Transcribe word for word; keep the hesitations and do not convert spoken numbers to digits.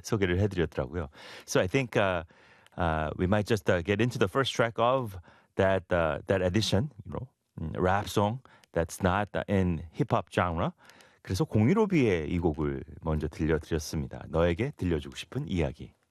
소개를 해드렸더라고요. So I think uh, uh, we might just uh, get into the first track of that uh, that edition, you know, rap song that's not in hip hop genre. 그래서 공일오비의 이 곡을 먼저 들려드렸습니다. 너에게 들려주고 싶은 이야기.